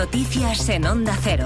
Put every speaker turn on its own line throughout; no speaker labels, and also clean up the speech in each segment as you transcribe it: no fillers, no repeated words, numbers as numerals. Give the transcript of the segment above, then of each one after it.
Noticias en Onda Cero.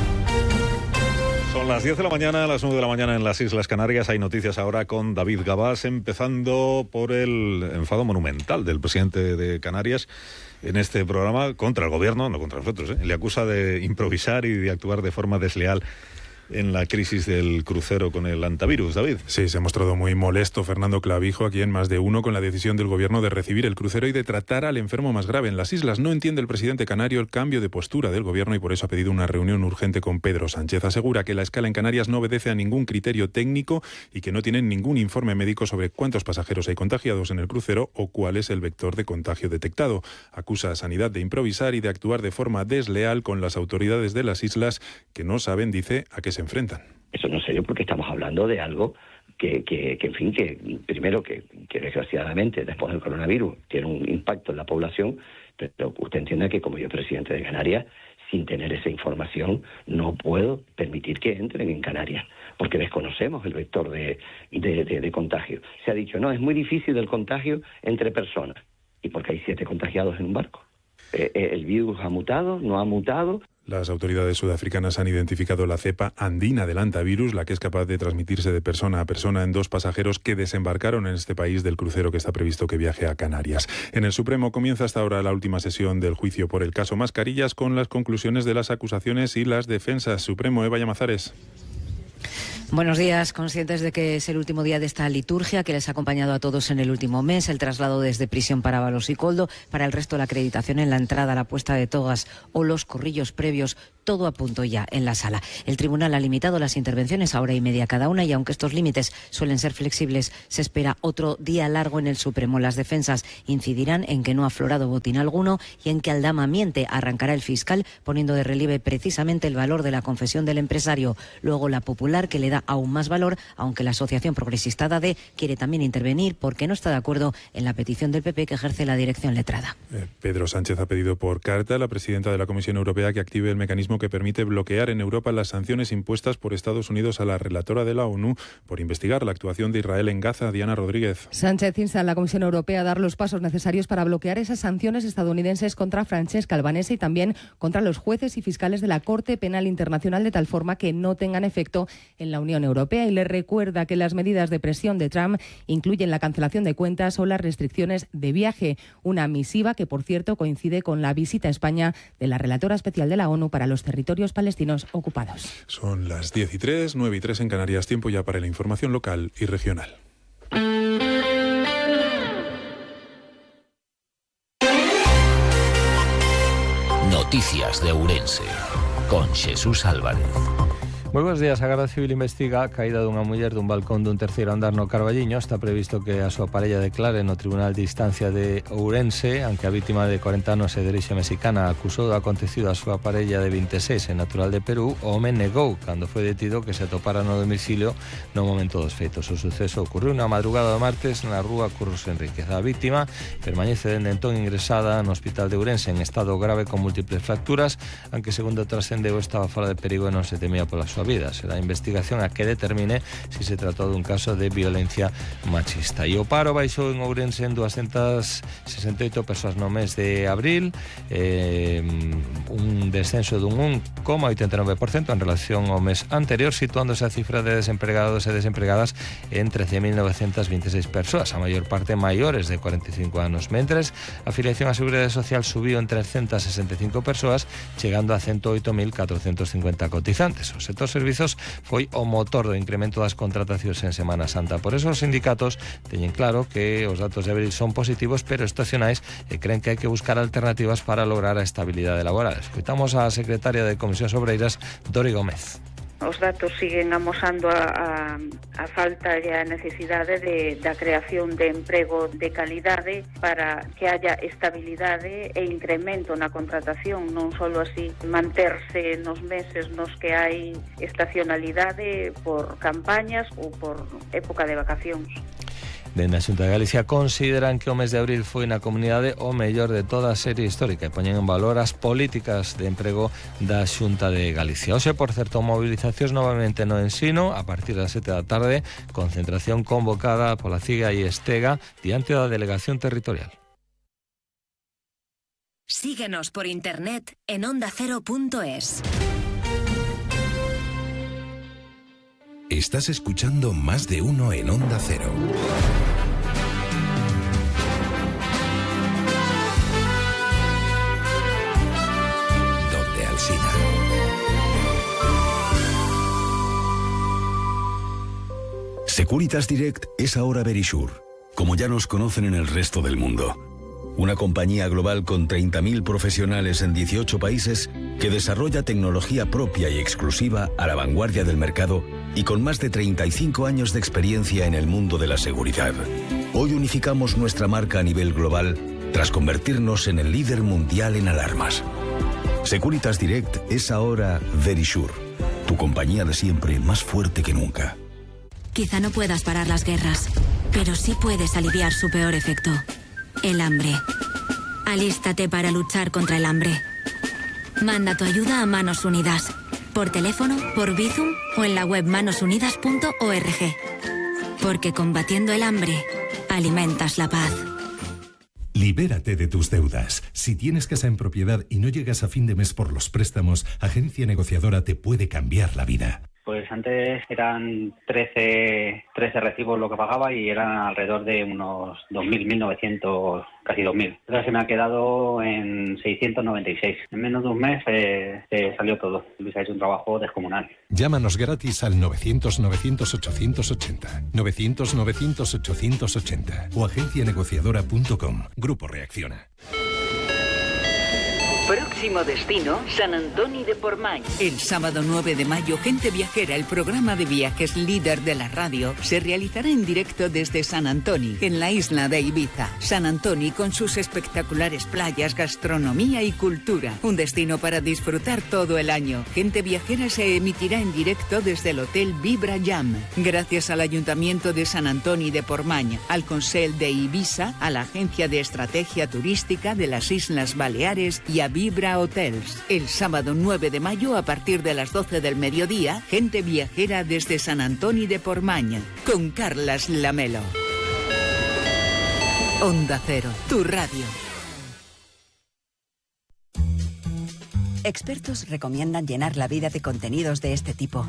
Son las 10 de la mañana, las 9 de la mañana en las Islas Canarias. Hay noticias ahora con David Gabás, empezando por el enfado monumental del presidente de Canarias en este programa contra el gobierno, no contra nosotros, Le acusa de improvisar y de actuar de forma desleal en la crisis del crucero con el antivirus, David.
Sí, se ha mostrado muy molesto Fernando Clavijo, aquí en Más de Uno, con la decisión del gobierno de recibir el crucero y de tratar al enfermo más grave en las islas. No entiende el presidente canario el cambio de postura del gobierno y por eso ha pedido una reunión urgente con Pedro Sánchez. Asegura que la escala en Canarias no obedece a ningún criterio técnico y que no tienen ningún informe médico sobre cuántos pasajeros hay contagiados en el crucero o cuál es el vector de contagio detectado. Acusa a Sanidad de improvisar y de actuar de forma desleal con las autoridades de las islas que no saben, dice, a qué se enfrentan.
Eso no es serio porque estamos hablando de algo que primero que desgraciadamente después del coronavirus tiene un impacto en la población, pero usted entienda que como yo presidente de Canarias, sin tener esa información, no puedo permitir que entren en Canarias, porque desconocemos el vector de contagio. Se ha dicho, no, es muy difícil el contagio entre personas, y porque hay 7 contagiados en un barco. ¿El virus ha mutado? ¿No ha mutado?
Las autoridades sudafricanas han identificado la cepa andina del hantavirus, la que es capaz de transmitirse de persona a persona en 2 pasajeros que desembarcaron en este país del crucero que está previsto que viaje a Canarias. En el Supremo comienza hasta ahora la última sesión del juicio por el caso Mascarillas, con las conclusiones de las acusaciones y las defensas. Supremo, Eva Llamazares.
Buenos días. Conscientes de que es el último día de esta liturgia que les ha acompañado a todos en el último mes, el traslado desde prisión para Ábalos y Koldo, para el resto la acreditación en la entrada, la puesta de togas o los corrillos previos, todo a punto ya en la sala. El tribunal ha limitado las intervenciones a 1:30 cada una y aunque estos límites suelen ser flexibles, se espera otro día largo en el Supremo. Las defensas incidirán en que no ha aflorado botín alguno y en que Aldama miente. Arrancará el fiscal poniendo de relieve precisamente el valor de la confesión del empresario. Luego la popular, que le da aún más valor, aunque la Asociación Progresista DADE quiere también intervenir porque no está de acuerdo en la petición del PP que ejerce la dirección letrada.
Pedro Sánchez ha pedido por carta a la presidenta de la Comisión Europea que active el mecanismo que permite bloquear en Europa las sanciones impuestas por Estados Unidos a la relatora de la ONU por investigar la actuación de Israel en Gaza, Diana Rodríguez.
Sánchez insta a la Comisión Europea a dar los pasos necesarios para bloquear esas sanciones estadounidenses contra Francesca Albanese y también contra los jueces y fiscales de la Corte Penal Internacional, de tal forma que no tengan efecto en la Unión Europea, y le recuerda que las medidas de presión de Trump incluyen la cancelación de cuentas o las restricciones de viaje. Una misiva que, por cierto, coincide con la visita a España de la relatora especial de la ONU para los territorios palestinos ocupados.
Son las 10:03, 9:03 en Canarias, tiempo ya para la información local y regional.
Noticias de Ourense, con Jesús Álvarez.
Moi bons días. A Garda Civil investiga a caída dunha muller dun balcón dun terceiro andar no Carballiño. Está previsto que a súa parella declare no Tribunal de Instancia de Ourense, aunque a vítima de 40 anos e de orixe mexicana acusou do acontecido a súa parella de 26 e natural de Perú. O home negou cando foi detido que se atopara no domicilio no momento dos feitos. O suceso ocurriu na madrugada do martes na rúa Curros Enríquez. A vítima permanece dende entón ingresada no Hospital de Ourense en estado grave con múltiples fracturas, aunque segundo trascendeu estaba fora de perigo e non se temía pola súa vida. Será a investigación a que determine se se tratou dun caso de violencia machista. E o paro baixou en Ourense en 268 persoas no mes de abril, un descenso dun 1,89% en relación ao mes anterior, situándose a cifra de desempregados e desempregadas en 13.926 persoas, a maior parte maiores de 45 anos, mentres a afiliación á Seguridade Social subiu en 365 persoas, chegando a 108.450 cotizantes. O sector servizos foi o motor do incremento das contratacións en Semana Santa. Por eso os sindicatos teñen claro que os datos de abril son positivos pero estacionais e creen que hai que buscar alternativas para lograr a estabilidade laboral. Escoitamos a secretaria de Comisións Obreiras, Dori Gómez.
Os datos siguen amosando a falta e a necesidade da creación de emprego de calidade para que haya estabilidade e incremento na contratación, non só así manterse nos meses nos que hai estacionalidade por campañas ou por época de vacacións.
Dende a Xunta de Galicia consideran que o mes de abril foi na comunidade o mellor de toda a serie histórica e poñen en valor as políticas de emprego da Xunta de Galicia. Hoxe, por certo, movilizacións novamente no Ensino a partir das 7 da tarde, concentración convocada pola CIGA e Estega diante da Delegación Territorial.
Síguenos por internet en ondacero.es.
Estás escuchando Más de Uno en Onda Cero. Donde Alsina.
Securitas Direct es ahora Verisure, como ya nos conocen en el resto del mundo. Una compañía global con 30.000 profesionales en 18 países que desarrolla tecnología propia y exclusiva a la vanguardia del mercado y con más de 35 años de experiencia en el mundo de la seguridad. Hoy unificamos nuestra marca a nivel global tras convertirnos en el líder mundial en alarmas. Securitas Direct es ahora Verisure, tu compañía de siempre más fuerte que nunca.
Quizá no puedas parar las guerras, pero sí puedes aliviar su peor efecto, el hambre. Alístate para luchar contra el hambre. Manda tu ayuda a Manos Unidas, por teléfono, por Bizum o en la web manosunidas.org. Porque combatiendo el hambre, alimentas la paz.
Libérate de tus deudas. Si tienes casa en propiedad y no llegas a fin de mes por los préstamos, Agencia Negociadora te puede cambiar la vida.
Pues antes eran 13 recibos lo que pagaba y eran alrededor de unos 2.000, 1.900, casi 2.000. Ahora se me ha quedado en 696. En menos de un mes salió todo. Luis ha hecho un trabajo descomunal.
Llámanos gratis al 900-900-880. 900-900-880 o agencianegociadora.com. Grupo Reacciona.
Próximo destino, San Antoni de Portmany. El sábado 9 de mayo, Gente Viajera, el programa de viajes líder de la radio, se realizará en directo desde San Antoni, en la isla de Ibiza. San Antoni con sus espectaculares playas, gastronomía y cultura. Un destino para disfrutar todo el año. Gente Viajera se emitirá en directo desde el Hotel Vibra Jam. Gracias al Ayuntamiento de San Antoni de Portmany, al Consell de Ibiza, a la Agencia de Estrategia Turística de las Islas Baleares y a Vibra Hotels. El sábado 9 de mayo a partir de las 12 del mediodía, Gente Viajera desde San Antoni de Portmany, con Carlas Lamelo. Onda Cero, tu radio.
Expertos recomiendan llenar la vida de contenidos de este tipo.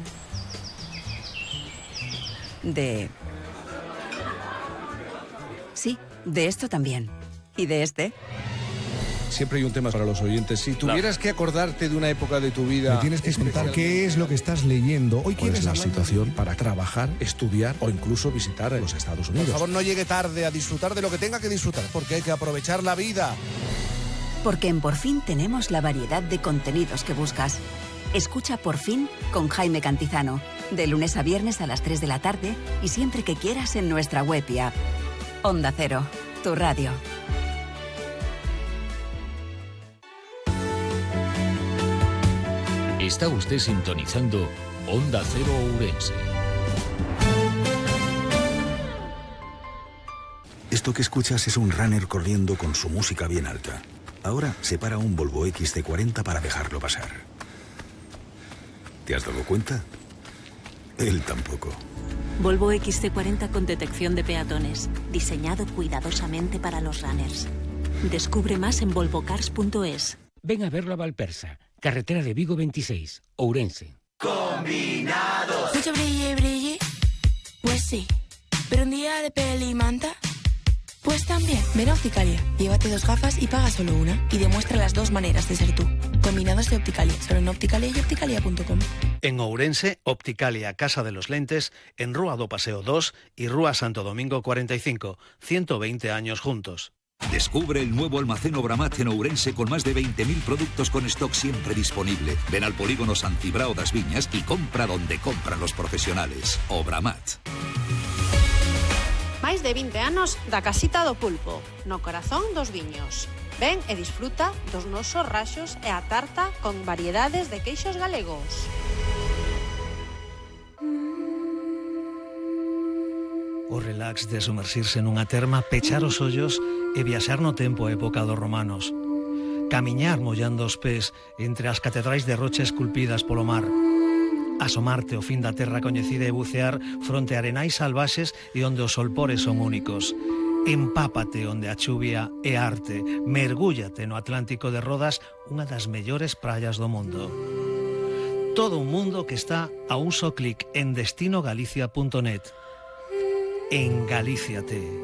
Sí, de esto también. ¿Y de este?
Siempre hay un tema para los oyentes. Si tuvieras que acordarte de una época de tu vida...
Me tienes que contar qué es lo que estás leyendo. Hoy
quieres la situación para trabajar, estudiar o incluso visitar los Estados Unidos.
Por favor, no llegue tarde a disfrutar de lo que tenga que disfrutar, porque hay que aprovechar la vida.
Porque en Por Fin tenemos la variedad de contenidos que buscas. Escucha Por Fin con Jaime Cantizano, de lunes a viernes a las 3 de la tarde y siempre que quieras en nuestra web y app. Onda Cero, tu radio.
Está usted sintonizando Onda Cero Ourense.
Esto que escuchas es un runner corriendo con su música bien alta. Ahora se para un Volvo XC40 para dejarlo pasar. ¿Te has dado cuenta? Él tampoco.
Volvo XC40 con detección de peatones, diseñado cuidadosamente para los runners. Descubre más en volvocars.es.
Ven a verlo a Valpersa, carretera de Vigo 26, Ourense.
Combinados. Mucho brille, brille. Pues sí. Pero un día de peli y manta, pues también. Ven a Opticalia, llévate 2 gafas y paga solo una. Y demuestra las 2 maneras de ser tú. Combinados de Opticalia, solo en Opticalia y opticalia.com.
En Ourense, Opticalia Casa de los Lentes, en Rúa do Paseo 2 y Rúa Santo Domingo 45, 120 años juntos.
Descubre el nuevo almacén Obramat en Ourense con más de 20.000 productos con stock siempre disponible. Ven al polígono San Cibrao das Viñas y compra donde compran los profesionales. Obramat.
Máis de 20 anos da Casita do Pulpo, no corazón dos viños. Ven e disfruta dos nosos raxos e a tarta con variedades de queixos galegos.
O relax de sumerxirse nunha terma, pechar os ollos e viaxar no tempo a época dos romanos. Camiñar mollando os pés entre as catedrais de rocha esculpidas polo mar. Asomarte ao fin da terra coñecida e bucear fronte a arenais salvaxes e onde os solpores son únicos. Empápate onde a chuvia é arte. Mergúllate no Atlántico de Rodas, unha das mellores praias do mundo. Todo un mundo que está a un só clic en destinogalicia.net. En Galíciate.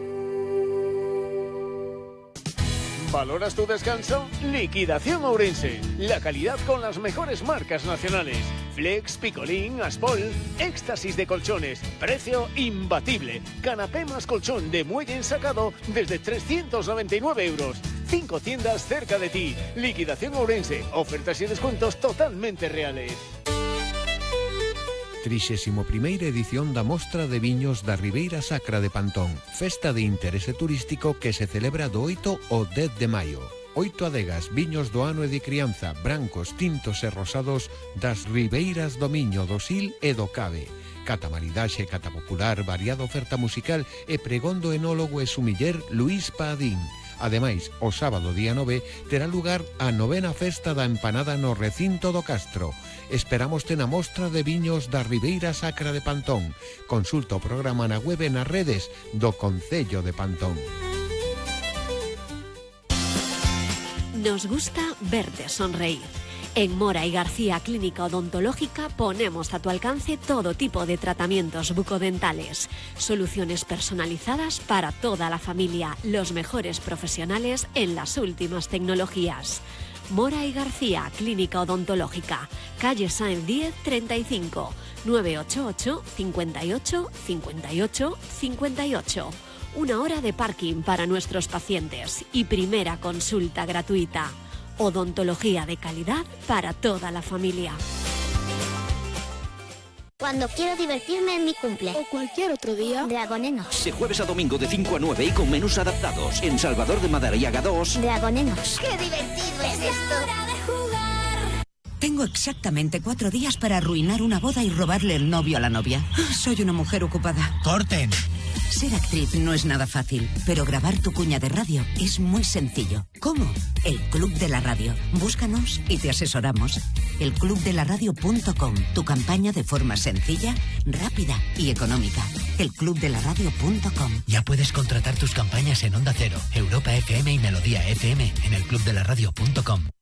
¿Valoras tu descanso? Liquidación Ourense. La calidad con las mejores marcas nacionales. Flex, Picolín, Aspol. Éxtasis de colchones. Precio imbatible. Canapé más colchón de muelle ensacado desde 399 euros. 5 tiendas cerca de ti. Liquidación Ourense. Ofertas y descuentos totalmente reales.
31ª edición da Mostra de Viños da Ribeira Sacra de Pantón, festa de interese turístico que se celebra do 8 ao 10 de maio. 8 adegas, viños do ano e de crianza, brancos, tintos e rosados das ribeiras do Miño, do Sil e do Cabe. Cata maridaxe, cata popular, variada oferta musical e pregón do enólogo e sumiller Luís Padín. Ademais, o sábado día 9 terá lugar a 9ª festa da empanada no recinto do Castro. Esperámoste na Mostra de Viños da Ribeira Sacra de Pantón. Consulta o programa na web e nas redes do Concello de Pantón.
Nos gusta verte sonreír. En Mora y García Clínica Odontológica ponemos a tu alcance todo tipo de tratamientos bucodentales, soluciones personalizadas para toda la familia, los mejores profesionales en las últimas tecnologías. Mora y García Clínica Odontológica, calle Sáenz 10 35, 988 58 58 58. 1 hora de parking para nuestros pacientes y primera consulta gratuita. Odontología de calidad para toda la familia.
Cuando quiero divertirme en mi cumple o cualquier otro día, Dragonenos.
De jueves a domingo de 5 a 9 y con menús adaptados. En Salvador de Madariaga 2.
Dragonenos. ¡Qué divertido es esto!
Tengo exactamente 4 días para arruinar una boda y robarle el novio a la novia. Soy una mujer ocupada.
¡Corten!
Ser actriz no es nada fácil, pero grabar tu cuña de radio es muy sencillo. ¿Cómo? El Club de la Radio. Búscanos y te asesoramos. elclubdelaradio.com. Tu campaña de forma sencilla, rápida y económica. elclubdelaradio.com.
Ya puedes contratar tus campañas en Onda Cero, Europa FM y Melodía FM en elclubdelaradio.com.